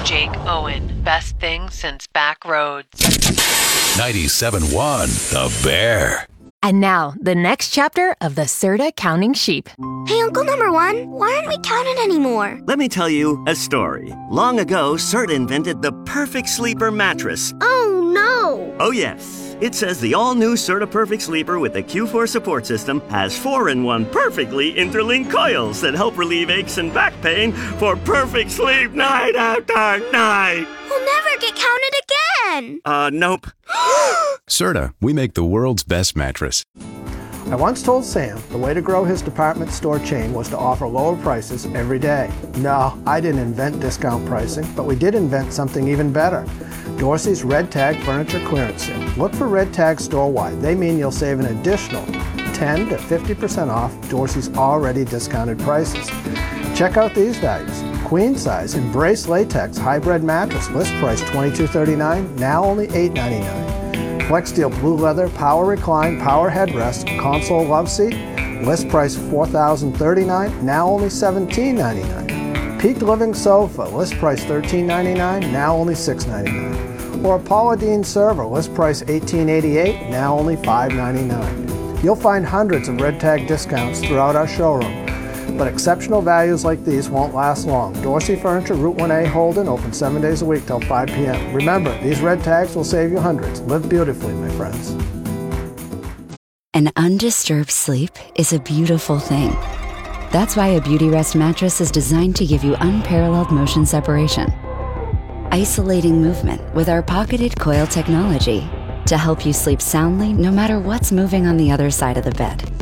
Jake Owen. Best thing since back roads. 97.1 The Bear. And now, the next chapter of the Serta Counting Sheep. Hey, Uncle Number One, why aren't we counting anymore? Let me tell you a story. Long ago, Serta invented the perfect sleeper mattress. Oh, no. Oh, yes. It says the all-new Serta Perfect Sleeper with the Q4 support system has 4-in-1 perfectly interlinked coils that help relieve aches and back pain for perfect sleep night after night. We'll never get counted again. Nope. Serta, we make the world's best mattress. I once told Sam the way to grow his department store chain was to offer lower prices every day. No, I didn't invent discount pricing, but we did invent something even better. Dorsey's Red Tag Furniture Clearance Sale. Look for Red Tag store-wide. They mean you'll save an additional 10 to 50% off Dorsey's already discounted prices. Check out these values. Queen size Embrace Latex Hybrid Mattress, list price $22.39, now only $8.99. FlexSteel Blue Leather Power Recline Power Headrest Console Love Seat, list price $4,039, now only $17.99. Peak Living Sofa, list price $13.99, now only $6.99. Or a Paula Deen Server, list price $18.88, now only $5.99. You'll find hundreds of Red Tag discounts throughout our showroom, but exceptional values like these won't last long. Dorsey Furniture, Route 1A, Holden, open 7 days a week till 5 p.m. Remember, these Red Tags will save you hundreds. Live beautifully, my friends. An undisturbed sleep is a beautiful thing. That's why a Beautyrest mattress is designed to give you unparalleled motion separation, isolating movement with our pocketed coil technology to help you sleep soundly no matter what's moving on the other side of the bed.